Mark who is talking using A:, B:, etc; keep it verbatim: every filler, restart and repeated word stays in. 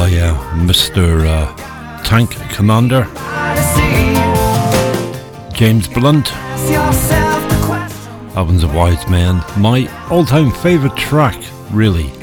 A: by uh, Mister Uh, Tank Commander, James Blunt, Albans of Wise Men. My all-time favourite track, really.